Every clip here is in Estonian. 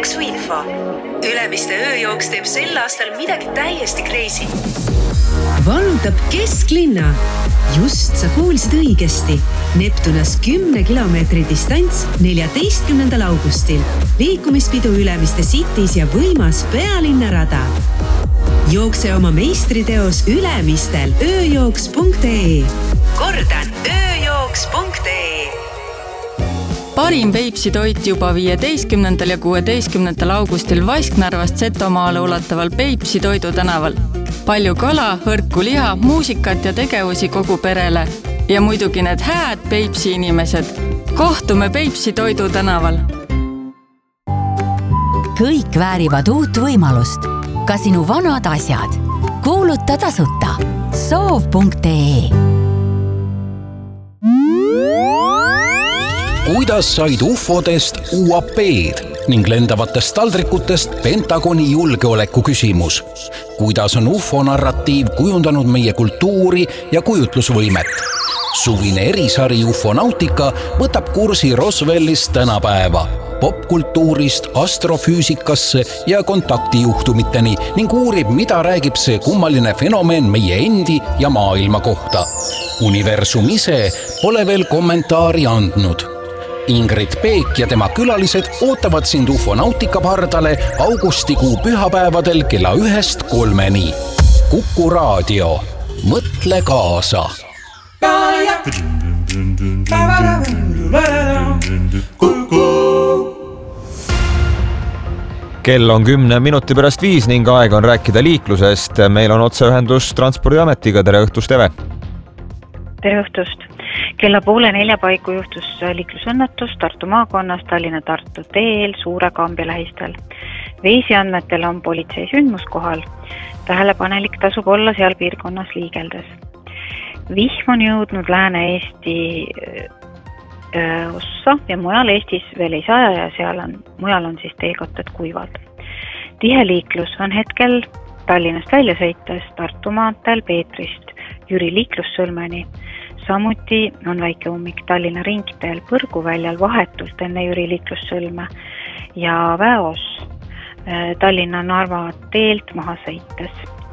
Ööjooksuinfo. Ülemiste ööjooks teeb sel aastal midagi täiesti crazy. Vallutab kesklinna. Just sa kuulsid õigesti. Neptunas 10 kilomeetri distants 14. augustil. Liikumispidu Ülemiste Cities ja võimas pealinnarada. Jookse oma meistriteos Ülemistel ööjooks.ee. Kordan, ööjooks.ee. Parim Peipsi toit juba 15. ja 16. augustil Vasknarvast Setomaale ulataval Peipsi Toidu tänaval. Palju kala, hõrku liha, muusikat ja tegevusi kogu perele. Ja muidugi need hääd Peipsi inimesed. Kohtume Peipsi Toidu tänaval. Kõik väärivad uut võimalust. Ka sinu vanad asjad. Kuuluta tasuta. Soov.ee. Kuidas said UFOdest UAP-d ning lendavatest taldrikutest Pentagoni julgeoleku küsimus? Kuidas on UFO-narratiiv kujundanud meie kultuuri ja kujutlusvõimet? Suvine erisari UFOnautika võtab kursi Roswellist tänapäeva, popkultuurist astrofüüsikasse ja kontaktijuhtumiteni ning uurib, mida räägib see kummaline fenomen meie endi ja maailma kohta. Universum ise pole veel kommentaari andnud. Ingrid Peek ja tema külalised ootavad sind UFOnautika pardale augustikuu pühapäevadel kella 1-3. Kuku raadio. Mõtle kaasa. Kell on 10 minuti pärast 5 ning aeg on rääkida liiklusest. Meil on otseühendus Transpordiametiga. Tere õhtust, Eve! Tere õhtust! Kella 3:30 paiku juhtus liiklusõnnetus Tartu maakonnas Tallinna-Tartu teel Suure Kambja lähistel. Veisiandmetel on politsei sündmuskohal. Tähelepanelik tasub olla seal piirkonnas liigeldes. Vihm on jõudnud Lääne-Eesti ossa ja mujal Eestis veel ei saja ja mujal on siis teekotted kuivad. Tihe liiklus on hetkel Tallinnast välja sõites Tartu maanteel Peetrist Jüri liiklussõlmeni. Samuti on väike ummik Tallinna ringteel Põrguväljal vahetult enne Jüri liiklussõlme ja Väos Tallinna-Narva teelt maha sõites.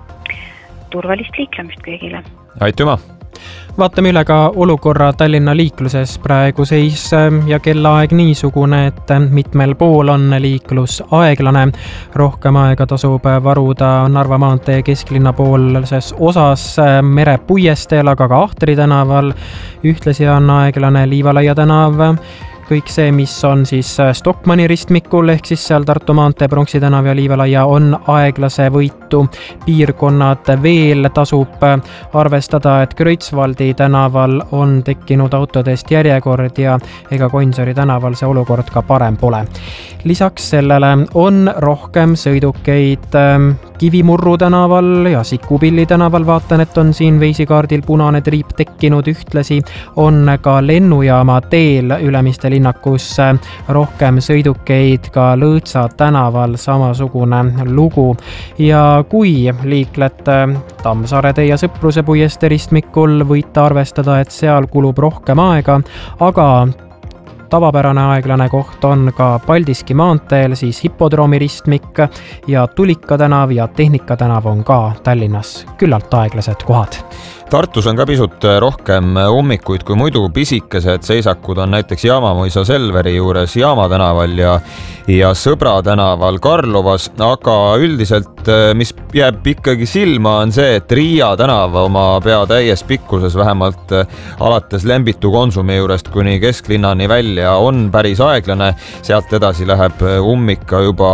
Turvalist liiklemist kõigile. Aitüma! Vaatame üle ka olukorra Tallinna liikluses praegu seis ja kellaaeg niisugune, et mitmel pool on liiklus aeglane. Rohkem aega tasub varuda Narva maantee kesklinna poolses osas Mere puiesteel, aga ka Ahtri tänaval. Ühtlasi on aeglane Liivalaia tänav. Kõik see, mis on siis Stockmanni ristmikul ehk siis seal Tartu maantee Pronksi tänav ja Liivalaia on aeglase võitu. Piirkonnad veel tasub arvestada, et Kreutzwaldi tänaval on tekkinud autodest järjekord ja ega Gonsiori tänaval see olukord ka parem pole. Lisaks sellele on rohkem sõidukeid Kivimurru tänaval ja Sikupilli tänaval. Vaatan, et on siin veisikaardil punane triip tekkinud. Ühtlasi on ka lennujaama teel Ülemiste linnakus rohkem sõidukeid, ka Lõõtsa tänaval samasugune lugu. Ja kui liiklete Tammsaare tee ja Sõpruse puiestee ristmikul, võite arvestada, et seal kulub rohkem aega, aga tavapärane aeglane koht on ka Paldiski maanteel, siis Hippodroomi ristmik ja Tulika tänav ja Tehnika tänav on ka Tallinnas küllalt aeglased kohad. Tartus on ka pisut rohkem ummikuid kui muidu. Pisikesed seisakud on näiteks Jaamamõisa Selveri juures Jaama tänaval ja Sõbra tänaval Karlovas, aga üldiselt, mis jääb ikkagi silma, on see, et Riia tänav oma pea täies pikkuses vähemalt alates Lembitu Konsumi juurest kuni kesklinnani välja on päris aeglane. Sealt edasi läheb ummika juba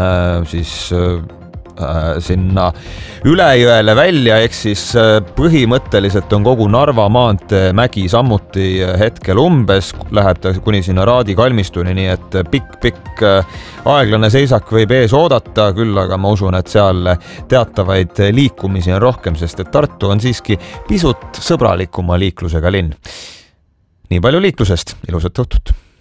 sinna Ülejõele välja, ehk siis põhimõtteliselt on kogu Narva maantee mägi samuti hetkel umbes, läheb ta kuni sinna Raadi kalmistuni, nii et pikk aeglane seisak võib ees oodata, küll aga ma usun, et seal teatavaid liikumisi on rohkem, sest et Tartu on siiski pisut sõbralikuma liiklusega linn. Nii palju liiklusest, ilusat õhtut!